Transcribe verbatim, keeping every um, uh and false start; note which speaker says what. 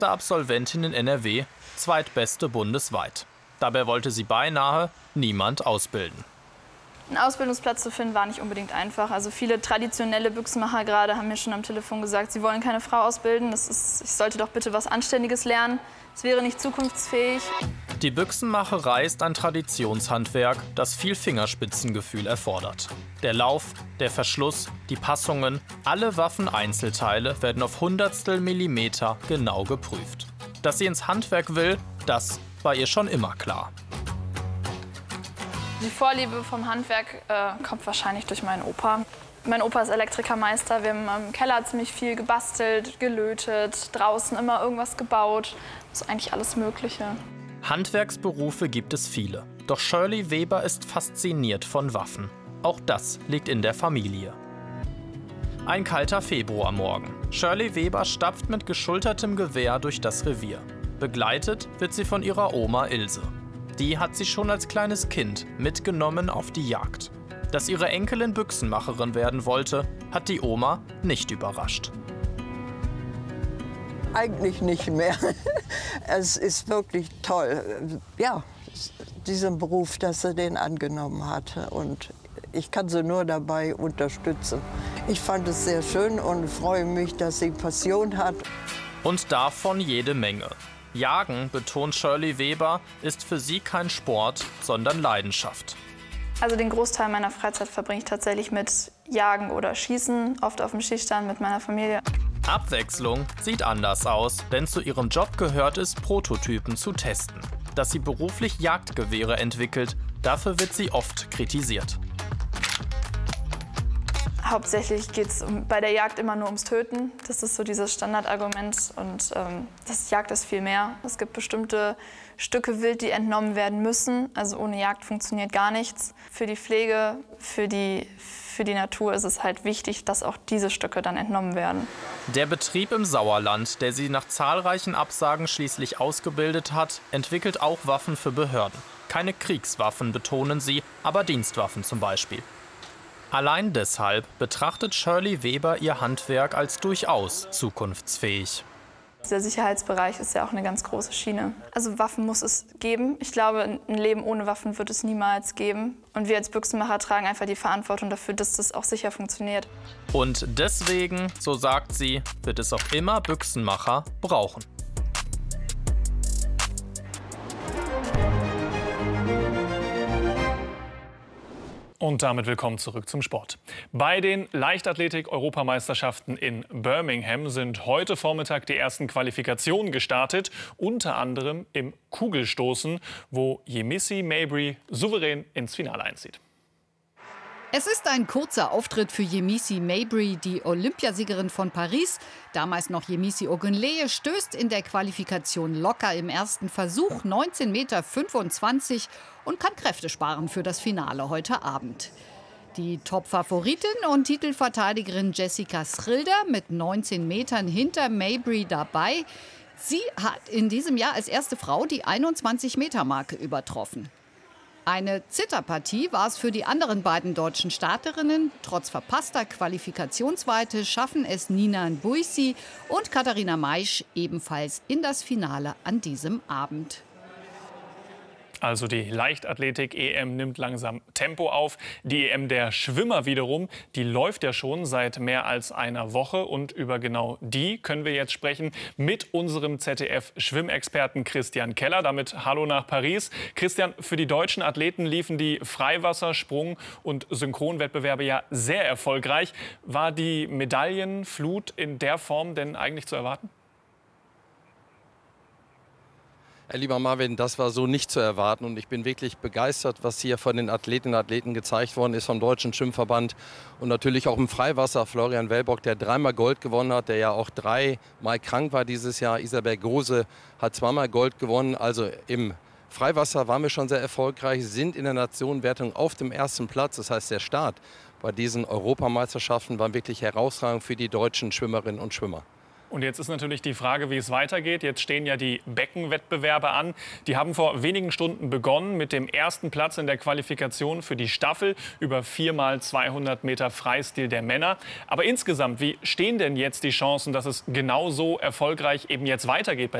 Speaker 1: beste Absolventin in N R W, zweitbeste bundesweit. Dabei wollte sie beinahe niemand ausbilden.
Speaker 2: Einen Ausbildungsplatz zu finden war nicht unbedingt einfach. Also viele traditionelle Büchsenmacher gerade haben mir schon am Telefon gesagt, sie wollen keine Frau ausbilden. Das ist, ich sollte doch bitte was Anständiges lernen. Es wäre nicht zukunftsfähig.
Speaker 1: Die Büchsenmacherei ist ein Traditionshandwerk, das viel Fingerspitzengefühl erfordert. Der Lauf, der Verschluss, die Passungen, alle Waffeneinzelteile werden auf Hundertstel Millimeter genau geprüft. Dass sie ins Handwerk will, das war ihr schon immer klar.
Speaker 2: Die Vorliebe vom Handwerk äh, kommt wahrscheinlich durch meinen Opa. Mein Opa ist Elektrikermeister. Wir haben im Keller ziemlich viel gebastelt, gelötet, draußen immer irgendwas gebaut. Das ist eigentlich alles Mögliche.
Speaker 1: Handwerksberufe gibt es viele. Doch Shirley Weber ist fasziniert von Waffen. Auch das liegt in der Familie. Ein kalter Februarmorgen. Shirley Weber stapft mit geschultertem Gewehr durch das Revier. Begleitet wird sie von ihrer Oma Ilse. Die hat sie schon als kleines Kind mitgenommen auf die Jagd. Dass ihre Enkelin Büchsenmacherin werden wollte, hat die Oma nicht überrascht.
Speaker 3: Eigentlich nicht mehr. Es ist wirklich toll, ja, diesen Beruf, dass sie den angenommen hat. Und ich kann sie nur dabei unterstützen. Ich fand es sehr schön und freue mich, dass sie Passion hat.
Speaker 1: Und davon jede Menge. Jagen, betont Shirley Weber, ist für sie kein Sport, sondern Leidenschaft.
Speaker 2: Also den Großteil meiner Freizeit verbringe ich tatsächlich mit Jagen oder Schießen, oft auf dem Schießstand mit meiner Familie.
Speaker 1: Abwechslung sieht anders aus, denn zu ihrem Job gehört es, Prototypen zu testen. Dass sie beruflich Jagdgewehre entwickelt, dafür wird sie oft kritisiert.
Speaker 2: Hauptsächlich geht es um, bei der Jagd immer nur ums Töten. Das ist so dieses Standardargument. Und ähm, das Jagd ist viel mehr. Es gibt bestimmte Stücke Wild, die entnommen werden müssen. Also ohne Jagd funktioniert gar nichts. Für die Pflege, für die, für die Natur ist es halt wichtig, dass auch diese Stücke dann entnommen werden.
Speaker 1: Der Betrieb im Sauerland, der sie nach zahlreichen Absagen schließlich ausgebildet hat, entwickelt auch Waffen für Behörden. Keine Kriegswaffen, betonen sie, aber Dienstwaffen zum Beispiel. Allein deshalb betrachtet Shirley Weber ihr Handwerk als durchaus zukunftsfähig.
Speaker 2: Der Sicherheitsbereich ist ja auch eine ganz große Schiene. Also Waffen muss es geben. Ich glaube, ein Leben ohne Waffen wird es niemals geben. Und wir als Büchsenmacher tragen einfach die Verantwortung dafür, dass das auch sicher funktioniert.
Speaker 1: Und deswegen, so sagt sie, wird es auch immer Büchsenmacher brauchen.
Speaker 4: Und damit willkommen zurück zum Sport. Bei den Leichtathletik-Europameisterschaften in Birmingham sind heute Vormittag die ersten Qualifikationen gestartet. Unter anderem im Kugelstoßen, wo Yemisi Mabry souverän ins Finale einzieht.
Speaker 5: Es ist ein kurzer Auftritt für Yemisi Mabry, die Olympiasiegerin von Paris. Damals noch Yemisi Ogunleye stößt in der Qualifikation locker im ersten Versuch neunzehn Komma fünfundzwanzig Meter und kann Kräfte sparen für das Finale heute Abend. Die Top-Favoritin und Titelverteidigerin Jessica Schrilder mit neunzehn Metern hinter Mabry dabei. Sie hat in diesem Jahr als erste Frau die einundzwanzig Meter Marke übertroffen. Eine Zitterpartie war es für die anderen beiden deutschen Starterinnen. Trotz verpasster Qualifikationsweite schaffen es Nina Nbuisi und Katharina Maisch ebenfalls in das Finale an diesem Abend.
Speaker 4: Also die Leichtathletik-E M nimmt langsam Tempo auf. Die E M der Schwimmer wiederum, die läuft ja schon seit mehr als einer Woche. Und über genau die können wir jetzt sprechen mit unserem Z D F-Schwimmexperten Christian Keller. Damit hallo nach Paris. Christian, für die deutschen Athleten liefen die Freiwasser-, Sprung- und Synchronwettbewerbe ja sehr erfolgreich. War die Medaillenflut in der Form denn eigentlich zu erwarten?
Speaker 6: Lieber Marvin, das war so nicht zu erwarten und ich bin wirklich begeistert, was hier von den Athletinnen und Athleten gezeigt worden ist vom Deutschen Schwimmverband und natürlich auch im Freiwasser. Florian Wellbock, der dreimal Gold gewonnen hat, der ja auch dreimal krank war dieses Jahr. Isabel Große hat zweimal Gold gewonnen. Also im Freiwasser waren wir schon sehr erfolgreich, sind in der Nationenwertung auf dem ersten Platz. Das heißt, der Start bei diesen Europameisterschaften war wirklich herausragend für die deutschen Schwimmerinnen und Schwimmer.
Speaker 4: Und jetzt ist natürlich die Frage, wie es weitergeht. Jetzt stehen ja die Beckenwettbewerbe an. Die haben vor wenigen Stunden begonnen mit dem ersten Platz in der Qualifikation für die Staffel über vier mal zweihundert Meter Freistil der Männer. Aber insgesamt, wie stehen denn jetzt die Chancen, dass es genauso erfolgreich eben jetzt weitergeht bei